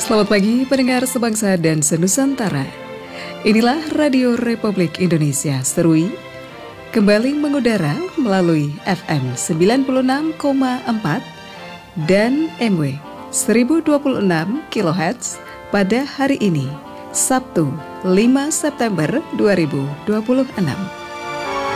Selamat pagi pendengar sebangsa dan senusantara. Inilah Radio Republik Indonesia Serui kembali mengudara melalui FM 96,4 dan MW 1026 kHz pada hari ini, Sabtu 5 September 2026.